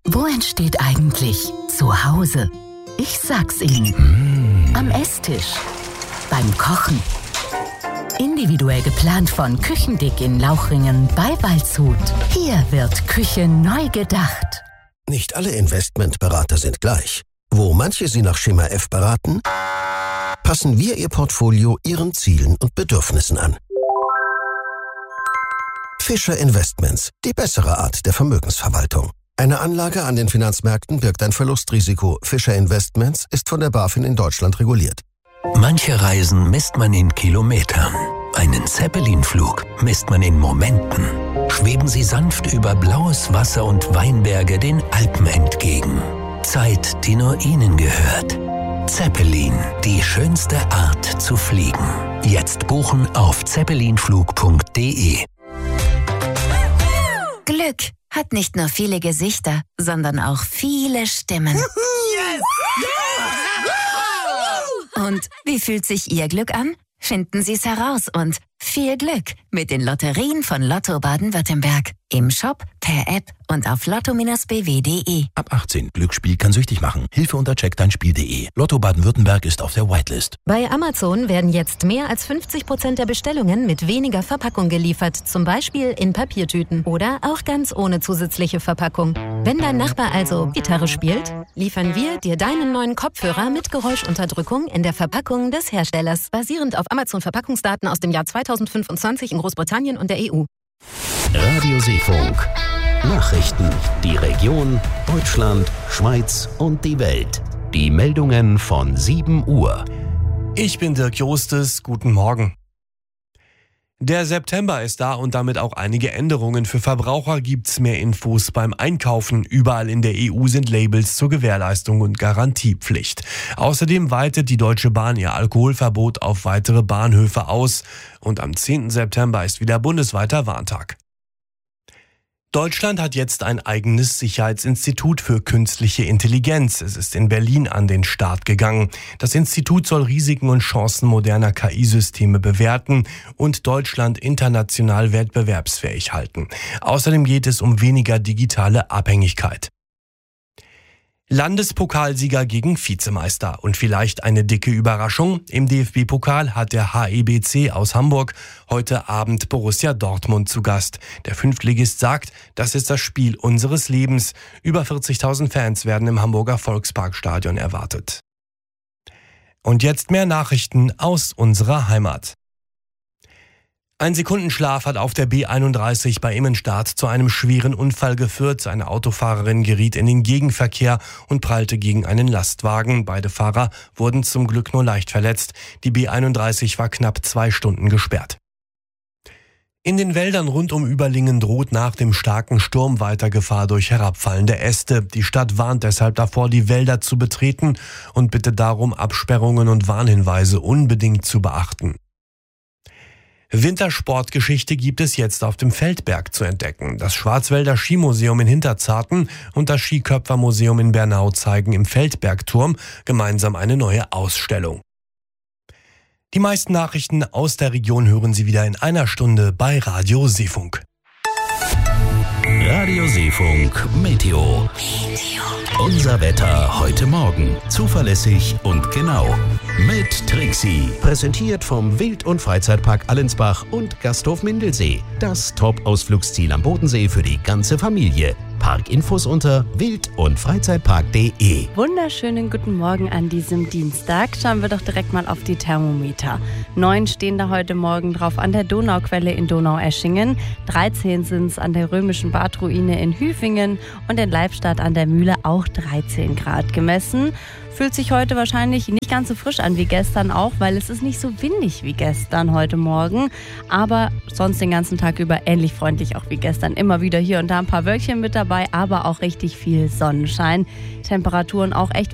Wo entsteht eigentlich Zuhause? Ich sag's Ihnen. Am Esstisch. Beim Kochen. Individuell geplant von Küchendick in Lauchringen bei Waldshut. Hier wird Küche neu gedacht. Nicht alle Investmentberater sind gleich. Wo manche Sie nach Schema F beraten, passen wir Ihr Portfolio Ihren Zielen und Bedürfnissen an. Fischer Investments, die bessere Art der Vermögensverwaltung. Eine Anlage an den Finanzmärkten birgt ein Verlustrisiko. Fischer Investments ist von der BaFin in Deutschland reguliert. Manche Reisen misst man in Kilometern. Einen Zeppelin-Flug misst man in Momenten. Schweben Sie sanft über blaues Wasser und Weinberge den Alpen entgegen. Zeit, die nur Ihnen gehört. Zeppelin, die schönste Art zu fliegen. Jetzt buchen auf zeppelinflug.de. Glück hat nicht nur viele Gesichter, sondern auch viele Stimmen. Yes! Und wie fühlt sich Ihr Glück an? Finden Sie es heraus und viel Glück mit den Lotterien von Lotto Baden-Württemberg. Im Shop, per App und auf lotto-bw.de. Ab 18. Glücksspiel kann süchtig machen. Hilfe unter checkdeinspiel.de. Lotto Baden-Württemberg ist auf der Whitelist. Bei Amazon werden jetzt mehr als 50% der Bestellungen mit weniger Verpackung geliefert. Zum Beispiel in Papiertüten oder auch ganz ohne zusätzliche Verpackung. Wenn dein Nachbar also Gitarre spielt, liefern wir dir deinen neuen Kopfhörer mit Geräuschunterdrückung in der Verpackung des Herstellers. Basierend auf Amazon-Verpackungsdaten aus dem Jahr 2025 in Großbritannien und der EU. Radio Seefunk. Nachrichten, die Region, Deutschland, Schweiz und die Welt. Die Meldungen von 7 Uhr. Ich bin Dirk Jostes, guten Morgen. Der September ist da und damit auch einige Änderungen. Für Verbraucher gibt's mehr Infos beim Einkaufen. Überall in der EU sind Labels zur Gewährleistung und Garantiepflicht. Außerdem weitet die Deutsche Bahn ihr Alkoholverbot auf weitere Bahnhöfe aus. Und am 10. September ist wieder bundesweiter Warntag. Deutschland hat jetzt ein eigenes Sicherheitsinstitut für künstliche Intelligenz. Es ist in Berlin an den Start gegangen. Das Institut soll Risiken und Chancen moderner KI-Systeme bewerten und Deutschland international wettbewerbsfähig halten. Außerdem geht es um weniger digitale Abhängigkeit. Landespokalsieger gegen Vizemeister und vielleicht eine dicke Überraschung. Im DFB-Pokal hat der HEBC aus Hamburg heute Abend Borussia Dortmund zu Gast. Der Fünftligist sagt, das ist das Spiel unseres Lebens. Über 40.000 Fans werden im Hamburger Volksparkstadion erwartet. Und jetzt mehr Nachrichten aus unserer Heimat. Ein Sekundenschlaf hat auf der B31 bei Immenstadt zu einem schweren Unfall geführt. Eine Autofahrerin geriet in den Gegenverkehr und prallte gegen einen Lastwagen. Beide Fahrer wurden zum Glück nur leicht verletzt. Die B31 war knapp 2 Stunden gesperrt. In den Wäldern rund um Überlingen droht nach dem starken Sturm weiter Gefahr durch herabfallende Äste. Die Stadt warnt deshalb davor, die Wälder zu betreten und bittet darum, Absperrungen und Warnhinweise unbedingt zu beachten. Wintersportgeschichte gibt es jetzt auf dem Feldberg zu entdecken. Das Schwarzwälder Skimuseum in Hinterzarten und das Skiköpfermuseum in Bernau zeigen im Feldbergturm gemeinsam eine neue Ausstellung. Die meisten Nachrichten aus der Region hören Sie wieder in einer Stunde bei Radio Seefunk. Radio Seefunk Meteo. Unser Wetter heute Morgen. Zuverlässig und genau. Mit Trixie. Präsentiert vom Wild- und Freizeitpark Allensbach und Gasthof Mindelsee. Das Top-Ausflugsziel am Bodensee für die ganze Familie. Parkinfos unter wild- und freizeitpark.de. Wunderschönen guten Morgen an diesem Dienstag. Schauen wir doch direkt mal auf die Thermometer. 9 stehen da heute Morgen drauf an der Donauquelle in Donaueschingen. 13 sind es an der römischen Badruine in Hüfingen und in Leibstadt an der Mühle auch 13 Grad gemessen. Fühlt sich heute wahrscheinlich nicht ganz so frisch an wie gestern auch, weil es ist nicht so windig wie gestern heute Morgen. Aber sonst den ganzen Tag über ähnlich freundlich auch wie gestern. Immer wieder hier und da ein paar Wölkchen mit dabei, aber auch richtig viel Sonnenschein. Temperaturen auch echt